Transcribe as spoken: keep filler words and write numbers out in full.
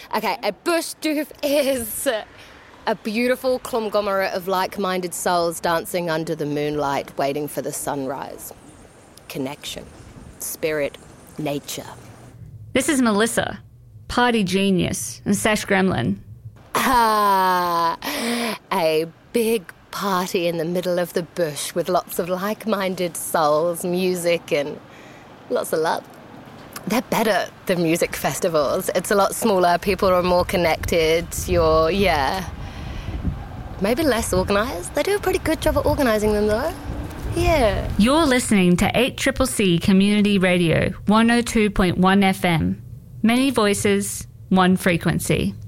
Okay, a bush doof is a beautiful conglomerate of like-minded souls dancing under the moonlight, waiting for the sunrise. Connection, spirit, nature. This is Melissa, party genius, and Sash Gremlin. Ah, a big party in the middle of the bush with lots of like-minded souls, music, and lots of love. They're better than music festivals. It's a lot smaller, people are more connected, you're, yeah, maybe less organised. They do a pretty good job at organising them, though. Yeah. You're listening to eight C C C Community Radio, one oh two point one F M. Many voices, one frequency.